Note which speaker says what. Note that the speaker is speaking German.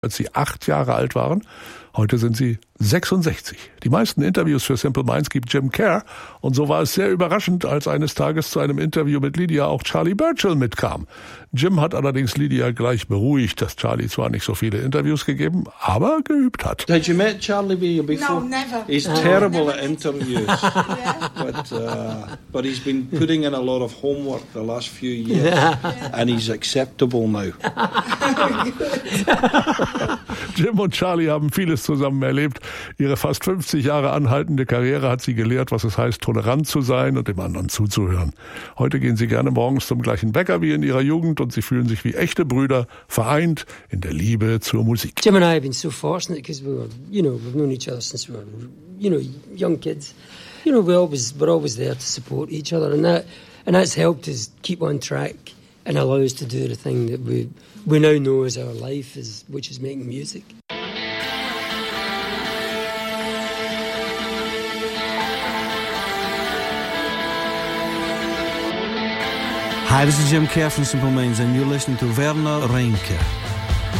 Speaker 1: als sie 8 Jahre alt waren. Heute sind sie 66. Die meisten Interviews für Simple Minds gibt Jim Kerr. Und so war es sehr überraschend, als eines Tages zu einem Interview mit Lydia auch Charlie Burchill mitkam. Jim hat allerdings Lydia gleich beruhigt, dass Charlie zwar nicht so viele Interviews gegeben, aber geübt hat.
Speaker 2: Did you meet Charlie before?
Speaker 3: No, never.
Speaker 2: He's terrible at interviews. But he's been putting in a lot of homework the last few years. And he's acceptable now.
Speaker 1: Jim und Charlie haben vieles zusammen erlebt. Ihre fast 50 Jahre anhaltende Karriere hat sie gelehrt, was es heißt, tolerant zu sein und dem anderen zuzuhören. Heute gehen sie gerne morgens zum gleichen Bäcker wie in ihrer Jugend und sie fühlen sich wie echte Brüder, vereint in der Liebe zur Musik.
Speaker 4: Jim and I have been so fortunate because we've known each other since we were, young kids. We're always there to support each other, and that's helped us keep on track and allow us to do the thing that we now know as our life, which is making music.
Speaker 5: Hi, this is Jim Kerr from Simple Minds, and you're listening to Werner Reinke.